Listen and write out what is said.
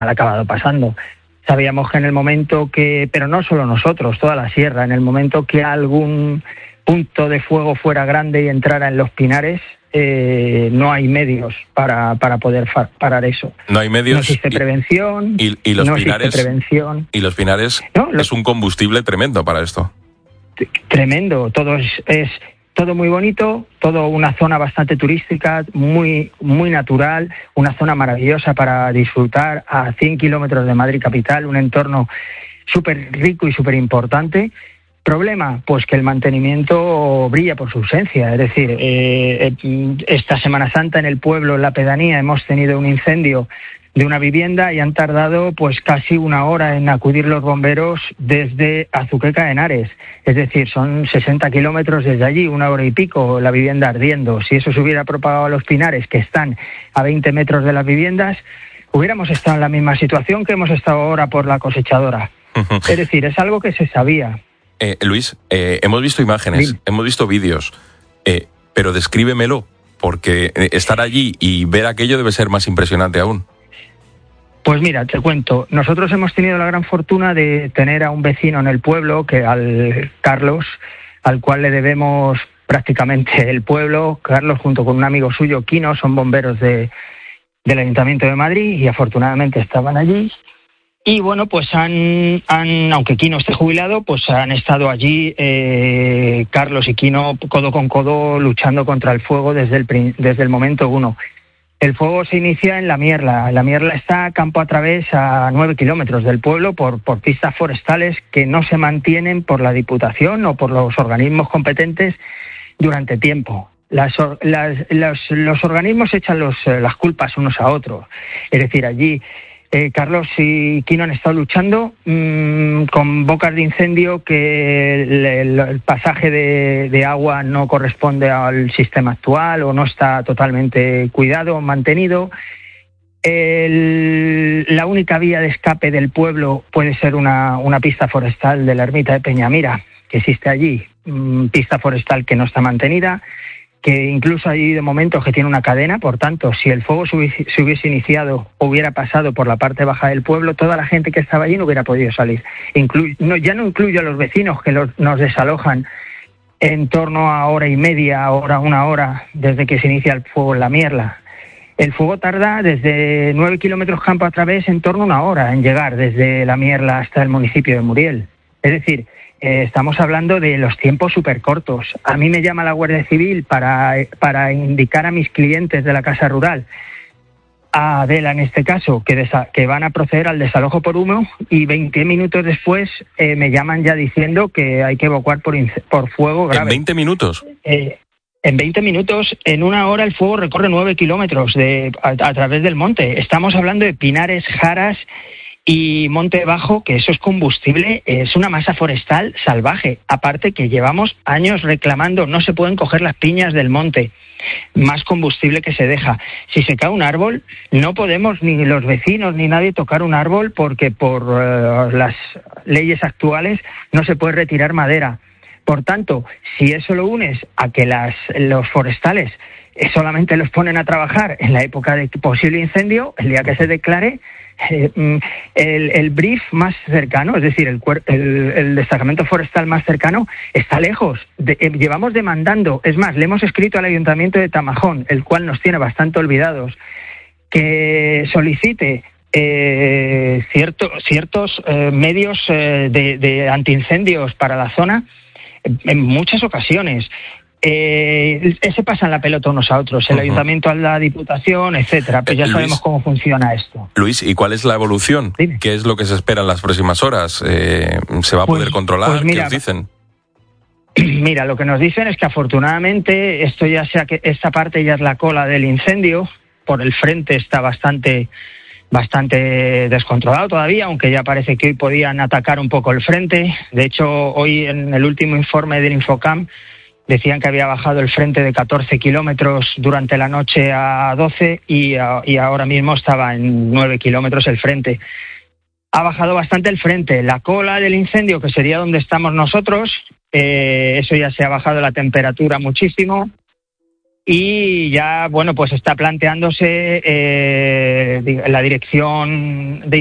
acabado pasando. Sabíamos que en el momento que, pero no solo nosotros, toda la sierra, en el momento que algún punto de fuego fuera grande y entrara en los pinares, no hay medios para poder parar eso. No hay medios. No existe prevención. Y los no pinares, existe prevención. Y los pinares ¿No? es un combustible tremendo para esto. Tremendo. Todo es todo muy bonito, todo una zona bastante turística, muy natural, una zona maravillosa para disfrutar a 100 kilómetros de Madrid capital, un entorno súper rico y súper importante. ¿Problema? Pues que el mantenimiento brilla por su ausencia. Es decir, esta Semana Santa en el pueblo, en la pedanía, hemos tenido un incendio de una vivienda y han tardado pues casi una hora en acudir los bomberos desde Azuqueca de Henares. Es decir, son 60 kilómetros desde allí, una hora y pico, la vivienda ardiendo. Si eso se hubiera propagado a los pinares, que están a 20 metros de las viviendas, hubiéramos estado en la misma situación que hemos estado ahora por la cosechadora. Es decir, es algo que se sabía. Luis, hemos visto imágenes, hemos visto vídeos, pero descríbemelo, porque estar allí y ver aquello debe ser más impresionante aún. Pues mira, te cuento. Nosotros hemos tenido la gran fortuna de tener a un vecino en el pueblo, al Carlos, al cual le debemos prácticamente el pueblo. Carlos, junto con un amigo suyo, Quino, son bomberos del Ayuntamiento de Madrid y afortunadamente estaban allí. Y bueno, pues aunque Quino esté jubilado, pues han estado allí Carlos y Quino codo con codo luchando contra el fuego desde el momento uno. El fuego se inicia en La Mierla. La Mierla está campo a través a 9 kilómetros del pueblo por pistas forestales que no se mantienen por la Diputación o por los organismos competentes durante tiempo. Los organismos echan las culpas unos a otros. Es decir, allí Carlos y Quino han estado luchando con bocas de incendio que el pasaje de agua no corresponde al sistema actual o no está totalmente cuidado o mantenido. La única vía de escape del pueblo puede ser una pista forestal de la ermita de Peñamira, que existe allí, pista forestal que no está mantenida, que incluso allí de momento que tiene una cadena. Por tanto, si el fuego se hubiese iniciado o hubiera pasado por la parte baja del pueblo, toda la gente que estaba allí no hubiera podido salir. Ya no incluyo a los vecinos que nos desalojan en torno a hora y media, una hora, desde que se inicia el fuego en La Mierla. El fuego tarda desde 9 kilómetros campo a través en torno a una hora en llegar desde La Mierla hasta el municipio de Muriel. Es decir, estamos hablando de los tiempos súper cortos. A mí me llama la Guardia Civil para indicar a mis clientes de la Casa Rural, a Adela en este caso, que van a proceder al desalojo por humo, y 20 minutos después me llaman ya diciendo que hay que evacuar por fuego grave. ¿En 20 minutos? En 20 minutos, en una hora el fuego recorre 9 kilómetros a través del monte. Estamos hablando de pinares, jaras y monte bajo, que eso es combustible, es una masa forestal salvaje. Aparte que llevamos años reclamando, no se pueden coger las piñas del monte, más combustible que se deja. Si se cae un árbol, no podemos ni los vecinos ni nadie tocar un árbol porque por las leyes actuales no se puede retirar madera. Por tanto, si eso lo unes a que los forestales solamente los ponen a trabajar en la época de posible incendio, el día que se declare, el brief más cercano, es decir, el destacamento forestal más cercano está lejos. Llevamos demandando, es más, le hemos escrito al Ayuntamiento de Tamajón, el cual nos tiene bastante olvidados, que solicite ciertos medios de antiincendios para la zona en muchas ocasiones. Se pasan la pelota unos a otros, el ayuntamiento a la diputación, etcétera, pues ya Luis, sabemos cómo funciona esto. Luis, ¿y cuál es la evolución? Dime. ¿Qué es lo que se espera en las próximas horas? ¿Se va a poder controlar? Pues mira, ¿qué os dicen? Mira, lo que nos dicen es que afortunadamente esta parte ya es la cola del incendio. Por el frente está bastante descontrolado todavía, aunque ya parece que hoy podían atacar un poco el frente. De hecho, hoy en el último informe del Infocam decían que había bajado el frente de 14 kilómetros durante la noche a 12 y ahora mismo estaba en 9 kilómetros el frente. Ha bajado bastante el frente. La cola del incendio, que sería donde estamos nosotros, eso ya se ha bajado la temperatura muchísimo. y ya, bueno, pues está planteándose la dirección de